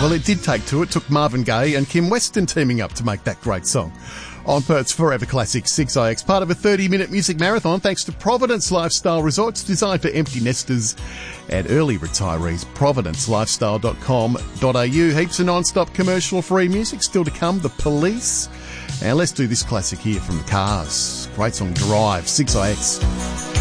Well, it did take two. It took Marvin Gaye and Kim Weston teaming up to make that great song. On Perth's Forever Classic 6IX, part of a 30-minute music marathon thanks to Providence Lifestyle Resorts, designed for empty nesters and early retirees. providencelifestyle.com.au. Heaps of non-stop commercial-free music still to come. The Police. And let's do this classic here from the Cars. Great song, Drive, 6IX.